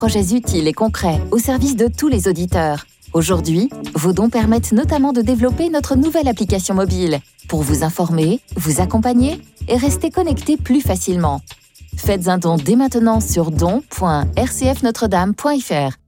Projets utiles et concrets au service de tous les auditeurs. Aujourd'hui, vos dons permettent notamment de développer notre nouvelle application mobile pour vous informer, vous accompagner et rester connecté plus facilement. Faites un don dès maintenant sur don.rcfnotredame.fr.